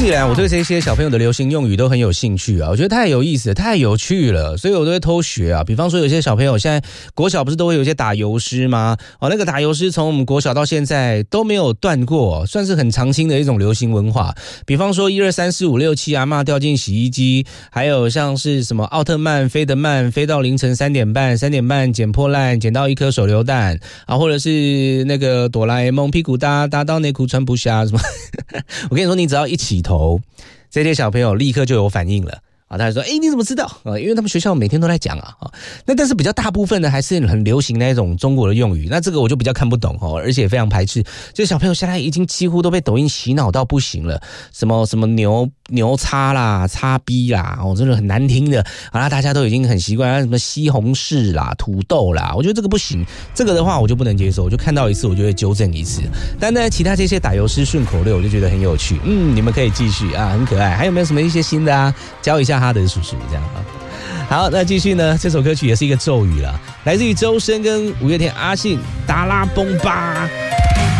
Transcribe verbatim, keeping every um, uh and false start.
直以来我对这些小朋友的流行用语都很有兴趣啊，我觉得太有意思太有趣了，所以我都会偷学啊。比方说有些小朋友现在国小不是都会有一些打油诗吗？哦，那个打油诗从我们国小到现在都没有断过，算是很常青的一种流行文化。比方说一二三四五六七阿嬷掉进洗衣机，还有像是什么奥特曼飞得慢，飞到凌晨三点半，三点半捡破烂，捡到一颗手榴弹啊，或者是那个哆啦 A 梦屁股大大到内裤穿不下什么。我跟你说，你只要一起头，这些小朋友立刻就有反应了。啊，他就说：“哎，你怎么知道啊？因为他们学校每天都在讲啊。啊，那但是比较大部分呢，还是很流行那种中国的用语。那这个我就比较看不懂哦，而且非常排斥。这小朋友现在已经几乎都被抖音洗脑到不行了，什么什么牛牛叉啦、叉逼啦，哦，真的很难听的。啊，大家都已经很习惯，什么西红柿啦、土豆啦，我觉得这个不行。这个的话我就不能接受，我就看到一次我就会纠正一次。但呢，其他这些打油诗顺口溜，我就觉得很有趣。嗯，你们可以继续啊，很可爱。还有没有什么一些新的啊？教一下。”哈德叔叔这样啊，好，那继续呢？这首歌曲也是一个咒语啦，来自于周深跟五月天阿信，达拉崩吧。